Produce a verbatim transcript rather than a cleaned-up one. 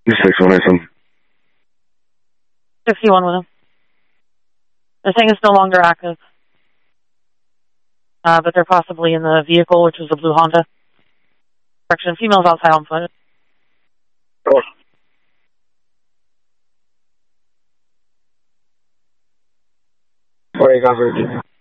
six one eight seven. sixty-one with him. The thing is no longer active. Uh, but they're possibly in the vehicle, which is a blue Honda. Correction, females outside on foot. Cool. What are you covered?